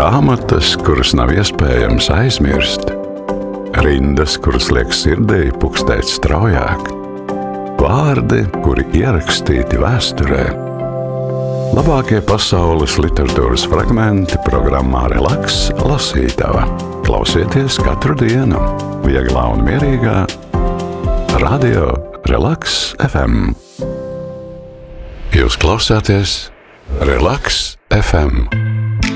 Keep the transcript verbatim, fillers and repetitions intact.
Grāmatas, kuras nav iespējams aizmirst, rindas, kuras liek sirdī pukstēt straujāk, vārdi, kuri ierakstīti vēsturē. Labākie pasaules literatūras fragmenti programmā Relaks lasītava. Klausieties katru dienu, vieglā un mierīgā, Radio Relaks F M. Jūs klausāties Relaks F M.